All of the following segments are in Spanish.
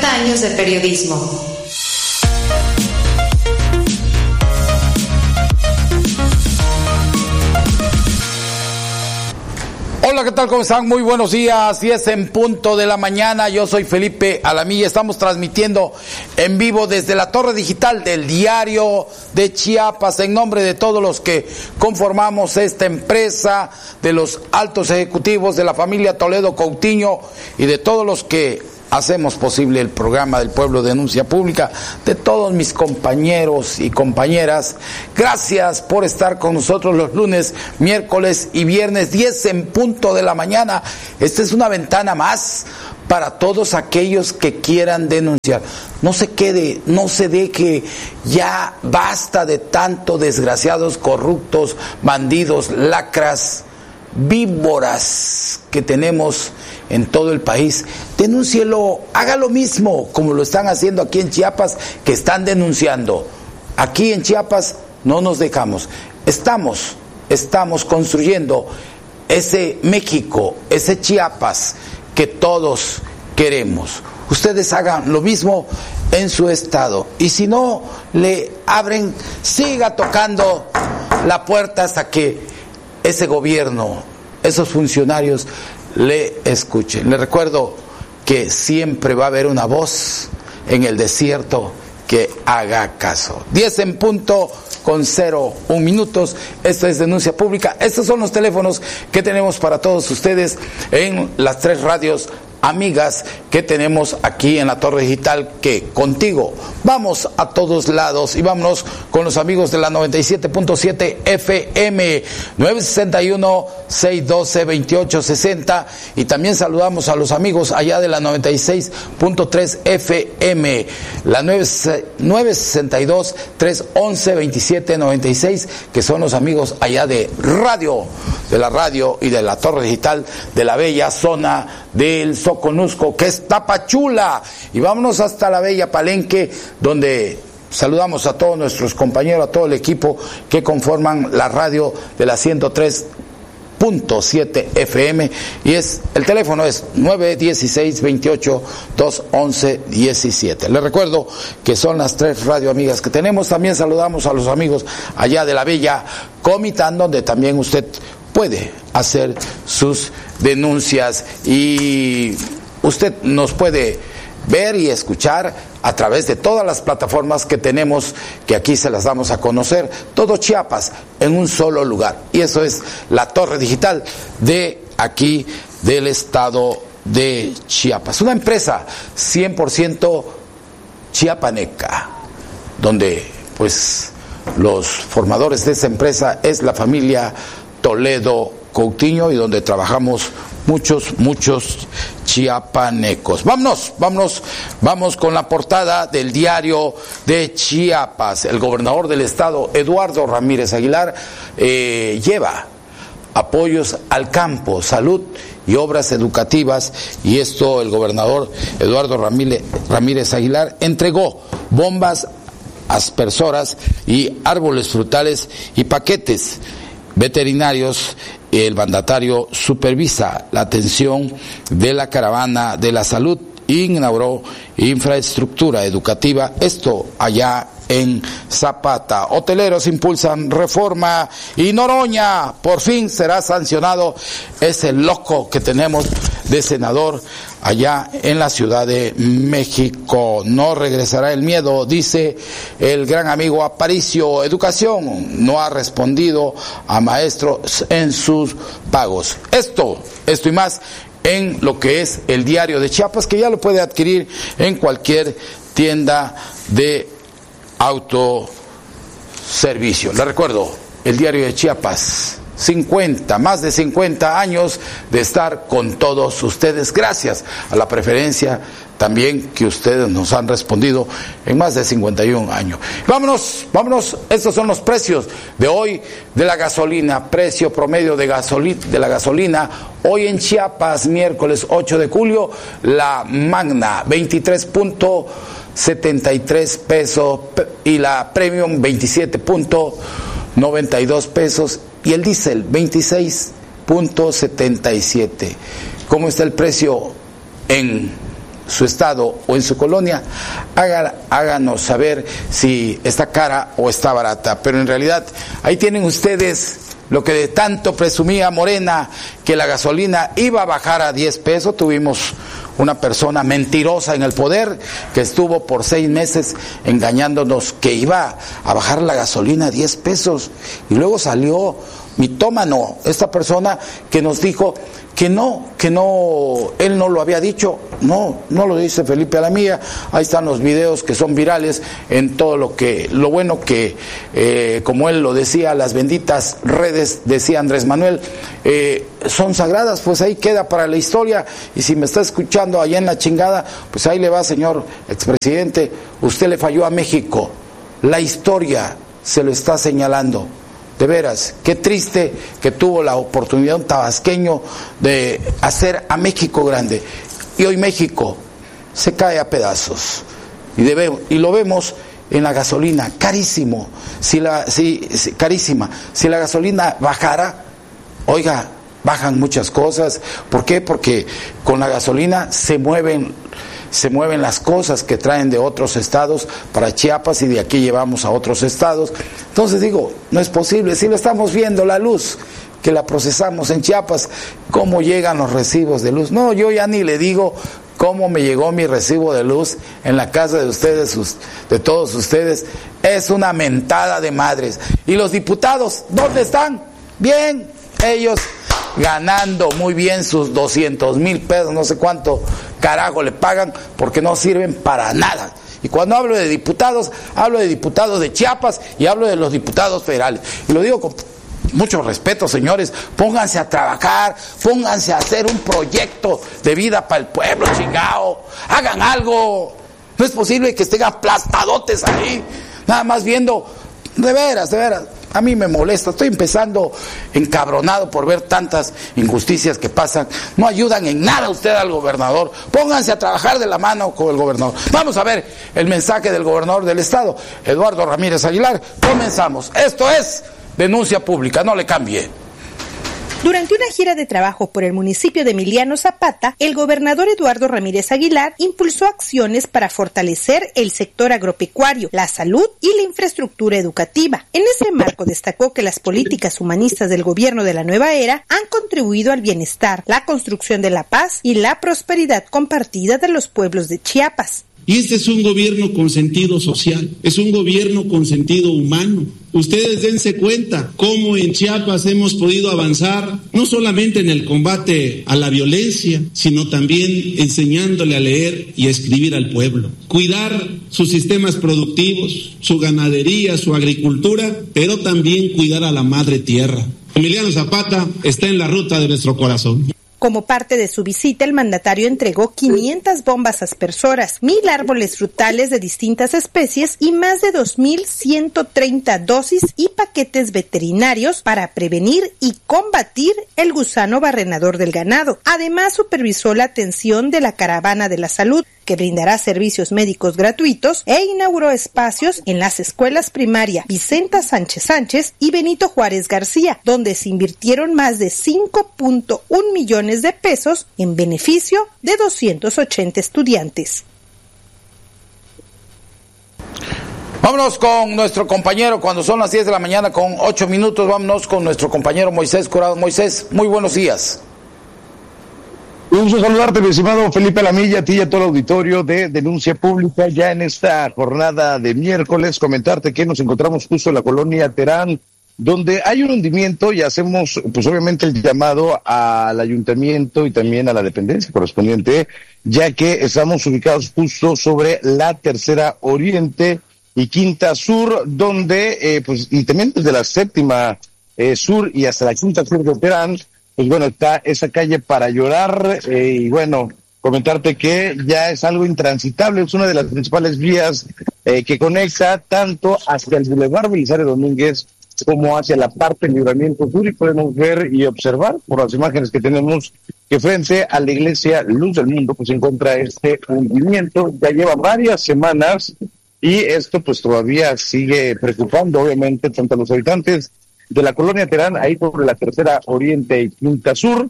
años de periodismo. Hola, ¿qué tal? ¿Cómo están? Muy buenos días, 10 en punto de la mañana. Yo soy Felipe Alamilla. Estamos transmitiendo en vivo desde la torre digital del Diario de Chiapas, en nombre de todos los que conformamos esta empresa, de los altos ejecutivos de la familia Toledo Coutinho y de todos los que hacemos posible el programa del Pueblo Denuncia Pública, de todos mis compañeros y compañeras. Gracias por estar con nosotros los lunes, miércoles y viernes, 10 en punto de la mañana. Esta es una ventana más para todos aquellos que quieran denunciar. No se quede, no se deje, ya basta de tanto desgraciados, corruptos, bandidos, lacras, víboras que tenemos en todo el país. Denúncielo, haga lo mismo como lo están haciendo aquí en Chiapas, que están denunciando. Aquí en Chiapas no nos dejamos. Estamos construyendo ese México, ese Chiapas que todos queremos. Ustedes hagan lo mismo en su estado, y si no le abren, siga tocando la puerta hasta que ese gobierno, esos funcionarios le escuchen. Le recuerdo que siempre va a haber una voz en el desierto que haga caso. 10 en punto con 01 minutos. Esto es Denuncia Pública. Estos son los teléfonos que tenemos para todos ustedes en las 3 radios amigas que tenemos aquí en la torre digital, que contigo vamos a todos lados, y vámonos con los amigos de la 97.7 FM, 961-612-2860, y también saludamos a los amigos allá de la 96.3 FM, la 962-311-2796, que son los amigos allá de la radio y de la torre digital de la bella zona del Soconusco, que es Tapachula. Y vámonos hasta la bella Palenque, donde saludamos a todos nuestros compañeros, a todo el equipo que conforman la radio de la 103.7 FM, y el teléfono es 916-28-211-17. Les recuerdo que son las 3 radio amigas que tenemos. También saludamos a los amigos allá de la bella Comitán, donde también usted puede hacer sus denuncias, y usted nos puede ver y escuchar a través de todas las plataformas que tenemos, que aquí se las damos a conocer, todo Chiapas en un solo lugar, y eso es la torre digital de aquí del estado de Chiapas, una empresa 100% chiapaneca, donde pues los formadores de esa empresa es la familia Toledo Coutinho, y donde trabajamos muchos chiapanecos. Vamos con la portada del Diario de Chiapas. El gobernador del estado, Eduardo Ramírez Aguilar, lleva apoyos al campo, salud y obras educativas, y esto el gobernador Eduardo Ramírez Aguilar entregó bombas aspersoras y árboles frutales y paquetes veterinarios. El mandatario supervisa la atención de la caravana de la salud e inauguró infraestructura educativa, esto allá en Zapata. Hoteleros impulsan reforma, y Noroña por fin será sancionado, ese loco que tenemos de senador allá en la Ciudad de México. No regresará el miedo, dice el gran amigo Aparicio. Educación no ha respondido a maestros en sus pagos. Esto y más en lo que es el Diario de Chiapas, que ya lo puede adquirir en cualquier tienda de autoservicio. Le recuerdo, el Diario de Chiapas, más de 50 años de estar con todos ustedes, gracias a la preferencia también que ustedes nos han respondido en más de 51 años. Vámonos, estos son los precios de hoy de la gasolina, precio promedio de la gasolina hoy en Chiapas, miércoles 8 de julio, la Magna 23.73 pesos y la Premium 27.92 pesos y el diésel 26.77. ¿Cómo está el precio en su estado o en su colonia, háganos saber si está cara o está barata. Pero en realidad, ahí tienen ustedes lo que de tanto presumía Morena, que la gasolina iba a bajar a 10 pesos. Tuvimos una persona mentirosa en el poder que estuvo por 6 meses engañándonos que iba a bajar la gasolina a 10 pesos. Y luego salió mitómano esta persona que nos dijo que no, él no lo había dicho. No lo dice Felipe Alamilla. Ahí están los videos que son virales en todo lo bueno que, como él lo decía, las benditas redes, decía Andrés Manuel, son sagradas. Pues ahí queda para la historia. Y si me está escuchando allá en la chingada, pues ahí le va, señor expresidente, usted le falló a México. La historia se lo está señalando. De veras, qué triste que tuvo la oportunidad un tabasqueño de hacer a México grande. Y hoy México se cae a pedazos. Y lo vemos en la gasolina, carísimo. Carísima. Si la gasolina bajara, oiga, bajan muchas cosas. ¿Por qué? Porque con la gasolina se mueven las cosas que traen de otros estados para Chiapas y de aquí llevamos a otros estados. Entonces digo, no es posible, si lo estamos viendo, la luz que la procesamos en Chiapas, cómo llegan los recibos de luz. No, yo ya ni le digo cómo me llegó mi recibo de luz en la casa de ustedes, de todos ustedes. Es una mentada de madres. ¿Y los diputados dónde están? Bien, ellos ganando muy bien sus 200,000 pesos, no sé cuánto carajo le pagan, porque no sirven para nada. Y cuando hablo de diputados de Chiapas y hablo de los diputados federales. Y lo digo con mucho respeto, señores, pónganse a trabajar, pónganse a hacer un proyecto de vida para el pueblo, chingao, hagan algo. No es posible que estén aplastadotes ahí, nada más viendo, de veras, a mí me molesta, estoy empezando encabronado por ver tantas injusticias que pasan. No ayudan en nada usted al gobernador. Pónganse a trabajar de la mano con el gobernador. Vamos a ver el mensaje del gobernador del estado, Eduardo Ramírez Aguilar. Comenzamos. Esto es Denuncia Pública, no le cambie. Durante una gira de trabajo por el municipio de Emiliano Zapata, el gobernador Eduardo Ramírez Aguilar impulsó acciones para fortalecer el sector agropecuario, la salud y la infraestructura educativa. En ese marco destacó que las políticas humanistas del gobierno de la nueva era han contribuido al bienestar, la construcción de la paz y la prosperidad compartida de los pueblos de Chiapas. Y este es un gobierno con sentido social, es un gobierno con sentido humano. Ustedes dense cuenta cómo en Chiapas hemos podido avanzar, no solamente en el combate a la violencia, sino también enseñándole a leer y a escribir al pueblo. Cuidar sus sistemas productivos, su ganadería, su agricultura, pero también cuidar a la madre tierra. Emiliano Zapata está en la ruta de nuestro corazón. Como parte de su visita, el mandatario entregó 500 bombas aspersoras, 1,000 árboles frutales de distintas especies y más de 2,130 dosis y paquetes veterinarios para prevenir y combatir el gusano barrenador del ganado. Además, supervisó la atención de la Caravana de la Salud, que brindará servicios médicos gratuitos, e inauguró espacios en las escuelas primaria Vicenta Sánchez Sánchez y Benito Juárez García, donde se invirtieron más de 5.1 millones de pesos en beneficio de 280 estudiantes. Vámonos con nuestro compañero, cuando son las 10 de la mañana con 8 minutos, vámonos con nuestro compañero Moisés Curado. Moisés, muy buenos días. Un gusto saludarte, mi estimado Felipe Alamilla, a ti y a todo el auditorio de Denuncia Pública. Ya en esta jornada de miércoles, comentarte que nos encontramos justo en la colonia Terán, donde hay un hundimiento y hacemos, pues obviamente, el llamado al ayuntamiento y también a la dependencia correspondiente, ya que estamos ubicados justo sobre la Tercera Oriente y Quinta Sur, donde, y también desde la Séptima Sur y hasta la Quinta Sur de Terán, pues bueno, está esa calle para llorar, y bueno, comentarte que ya es algo intransitable, es una de las principales vías que conecta tanto hacia el Boulevard Belisario Domínguez como hacia la parte del Libramiento Sur, y podemos ver y observar por las imágenes que tenemos que frente a la iglesia Luz del Mundo pues se encuentra este hundimiento. Ya lleva varias semanas y esto pues todavía sigue preocupando obviamente tanto a los habitantes de la colonia Terán, ahí sobre la Tercera Oriente y Quinta Sur.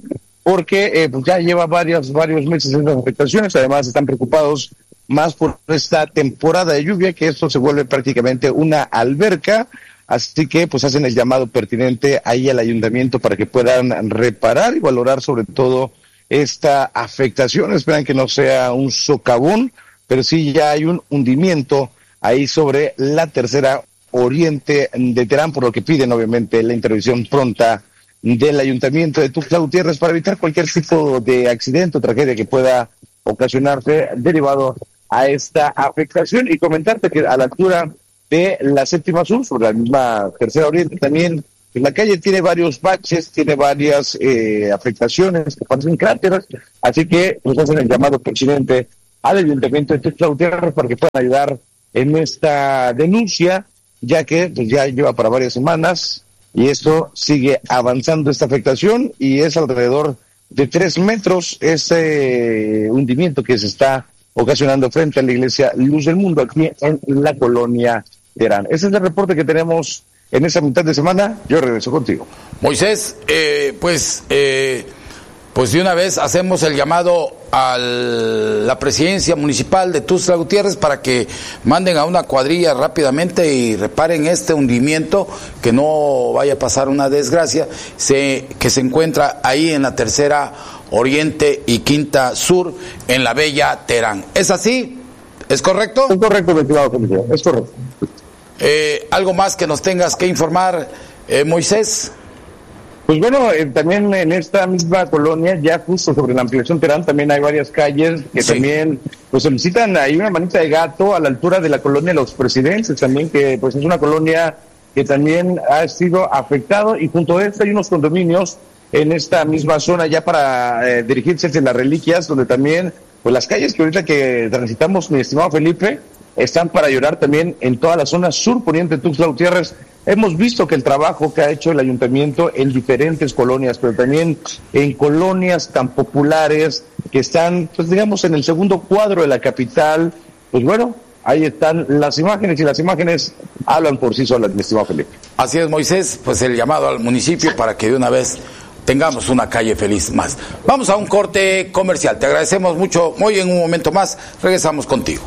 porque pues ya lleva varios meses en las afectaciones. Además están preocupados más por esta temporada de lluvia, que esto se vuelve prácticamente una alberca. Así que pues hacen el llamado pertinente ahí al ayuntamiento para que puedan reparar y valorar sobre todo esta afectación. Esperan que no sea un socavón, pero sí ya hay un hundimiento ahí sobre la tercera oriente de Terán, por lo que piden obviamente la intervención pronta del ayuntamiento de Tuxtla Gutiérrez para evitar cualquier tipo de accidente o tragedia que pueda ocasionarse derivado a esta afectación. Y comentarte que a la altura de la séptima sur, sobre la misma tercera oriente, también en la calle tiene varios baches, tiene varias afectaciones que parecen cráteres, así que nos hacen el llamado pertinente al ayuntamiento de Tuxtla Gutiérrez para que puedan ayudar en esta denuncia, ya que pues, ya lleva para varias semanas y esto sigue avanzando esta afectación y es alrededor de 3 metros ese hundimiento que se está ocasionando frente a la iglesia Luz del Mundo aquí en la colonia Terán. Ese es el reporte que tenemos en esa mitad de semana. Yo regreso contigo. Moisés, pues de una vez hacemos el llamado a la presidencia municipal de Tuxtla Gutiérrez para que manden a una cuadrilla rápidamente y reparen este hundimiento, que no vaya a pasar una desgracia, que se encuentra ahí en la tercera oriente y quinta sur en la bella Terán. ¿Es así? ¿Es correcto? Es correcto, mi estimado comisario, es correcto. ¿Algo más que nos tengas que informar, Moisés? Pues bueno, también en esta misma colonia, ya justo sobre la ampliación Terán, también hay varias calles que también pues solicitan ahí una manita de gato a la altura de la colonia Los Presidentes, también que pues es una colonia que también ha sido afectado, y junto a esto hay unos condominios en esta misma zona ya para dirigirse hacia las Reliquias, donde también pues las calles que ahorita que transitamos, mi estimado Felipe, están para llorar también en toda la zona sur poniente de Tuxtla Gutiérrez. Hemos visto que el trabajo que ha hecho el ayuntamiento en diferentes colonias, pero también en colonias tan populares que están, pues digamos, en el segundo cuadro de la capital, pues bueno, ahí están las imágenes y las imágenes hablan por sí solas, mi estimado Felipe. Así es, Moisés, pues el llamado al municipio para que de una vez tengamos una calle feliz más. Vamos a un corte comercial. Te agradecemos mucho. Hoy en un momento más regresamos contigo.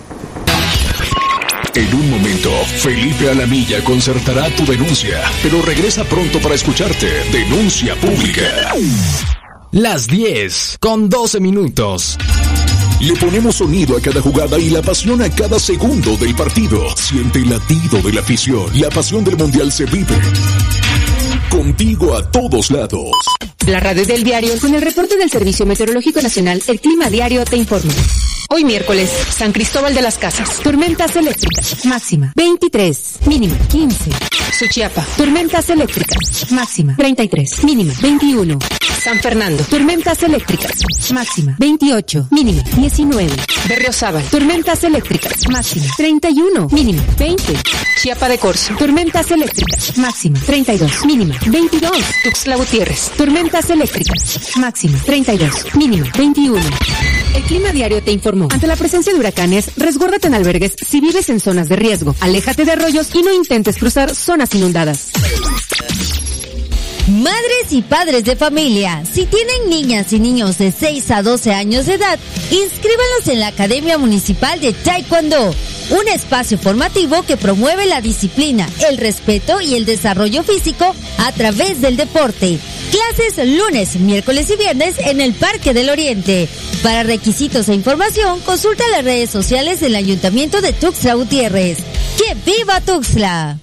En un momento, Felipe Alamilla concertará tu denuncia, pero regresa pronto para escucharte. Denuncia pública. Las 10:12. Le ponemos sonido a cada jugada y la pasión a cada segundo del partido. Siente el latido de la afición. La pasión del Mundial se vive. Contigo a todos lados. La radio del diario, con el reporte del Servicio Meteorológico Nacional, el Clima Diario te informa. Hoy miércoles, San Cristóbal de las Casas, tormentas eléctricas, máxima 23, mínima 15. Suchiapa, tormentas eléctricas, máxima 33, mínima 21. San Fernando, tormentas eléctricas, máxima 28, mínima 19. Berriozábal, tormentas eléctricas, máxima 31, mínima 20. Chiapa de Corzo, tormentas eléctricas, máxima 32, mínima 22. Tuxtla Gutiérrez, tormentas eléctricas, máxima 32, mínima 21. El Clima Diario te informó. Ante la presencia de huracanes, resguárdate en albergues si vives en zonas de riesgo. Aléjate de arroyos y no intentes cruzar zonas inundadas. Madres y padres de familia, si tienen niñas y niños de 6 a 12 años de edad, inscríbanlos en la Academia Municipal de Taekwondo, un espacio formativo que promueve la disciplina, el respeto y el desarrollo físico a través del deporte. Clases lunes, miércoles y viernes en el Parque del Oriente. Para requisitos e información, consulta las redes sociales del Ayuntamiento de Tuxtla Gutiérrez. ¡Que viva Tuxtla!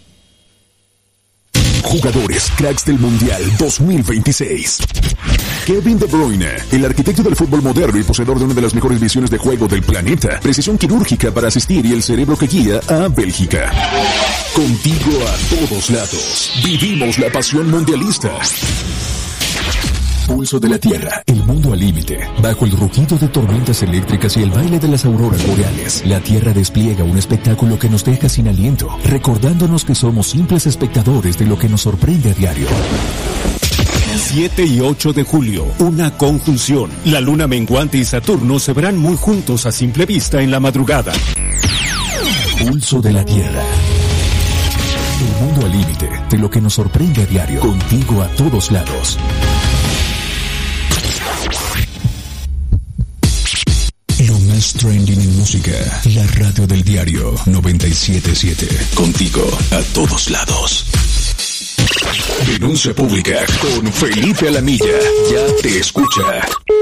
Jugadores cracks del Mundial 2026. Kevin De Bruyne, el arquitecto del fútbol moderno y poseedor de una de las mejores visiones de juego del planeta. Precisión quirúrgica para asistir y el cerebro que guía a Bélgica. Contigo a todos lados. Vivimos la pasión mundialista. Pulso de la Tierra, el mundo al límite. Bajo el rugido de tormentas eléctricas y el baile de las auroras boreales, la Tierra despliega un espectáculo que nos deja sin aliento, recordándonos que somos simples espectadores de lo que nos sorprende a diario. 7 y 8 de julio, una conjunción. La luna menguante y Saturno se verán muy juntos a simple vista en la madrugada. Pulso de la Tierra. El mundo al límite de lo que nos sorprende a diario. Contigo a todos lados. trending en música. La radio del diario 97.7. Contigo a todos lados. Denuncia pública con Felipe Alamilla. Ya te escucha.